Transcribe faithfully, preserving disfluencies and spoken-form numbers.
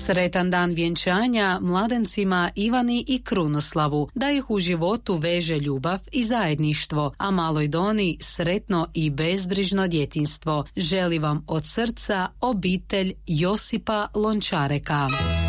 Sretan dan vjenčanja mladencima Ivani i Krunoslavu, da ih u životu veže ljubav i zajedništvo, a maloj Doni sretno i bezbrižno djetinjstvo. Želi vam od srca obitelj Josipa Lončareka.